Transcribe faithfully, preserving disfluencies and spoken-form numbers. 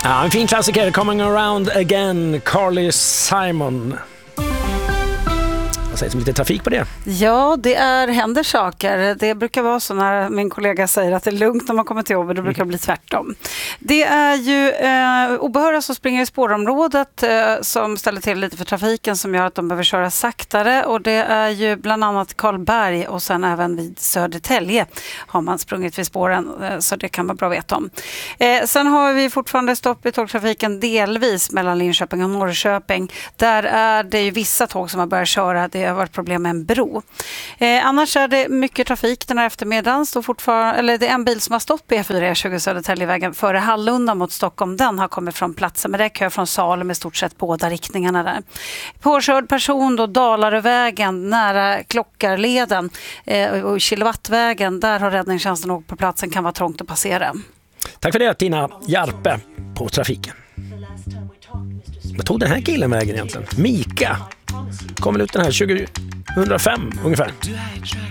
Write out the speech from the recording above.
Ja, en fin klassiker, Coming Around Again, Carly Simon. Vad säger som lite trafik på det? Ja, det är, händer saker. Det brukar vara så när min kollega säger att det är lugnt när man kommer till jobbet, då brukar det bli tvärtom. Det är ju eh, obehöriga som springer i spårområdet eh, som ställer till lite för trafiken som gör att de behöver köra saktare, och det är ju bland annat Karlberg och sen även vid Södertälje har man sprungit vid spåren, eh, så det kan man bra veta om. Eh, sen har vi fortfarande stopp i tågtrafiken delvis mellan Linköping och Norrköping. Där är det ju vissa tåg som har börjat köra. Det har varit problem med en bro. Eh, annars är det mycket trafik den här eftermiddagen. Står fortfarande, eller det är en bil som har stått på E fyra E tjugo Södertäljevägen före Hallunda mot Stockholm. Den har kommit från platsen, men det är kö från Salem i stort sett båda riktningarna där. Påkörd person då Dalarövägen nära Klockarleden eh, och Kilowattvägen. Där har räddningstjänsten åkt på platsen, kan vara trångt att passera. Tack för det, Tina Jarpe på trafiken. Vad tog den här killen vägen egentligen? Mika kom väl ut den här tjugohundrafem ungefär.